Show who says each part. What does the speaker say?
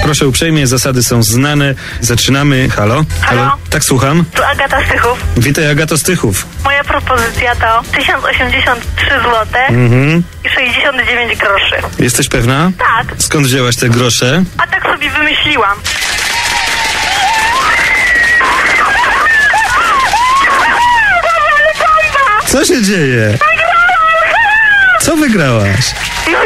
Speaker 1: Proszę uprzejmie, zasady są znane. Zaczynamy. Halo?
Speaker 2: Halo?
Speaker 1: Tak, słucham.
Speaker 2: Tu Agata Stychów.
Speaker 1: Witaj, Agato Stychów.
Speaker 2: Moja propozycja to 1083 zł i 69 groszy.
Speaker 1: Jesteś pewna?
Speaker 2: Tak,
Speaker 1: Skąd wzięłaś te grosze?
Speaker 2: a tak sobie wymyśliłam.
Speaker 1: Co się dzieje? Co wygrałaś?
Speaker 2: No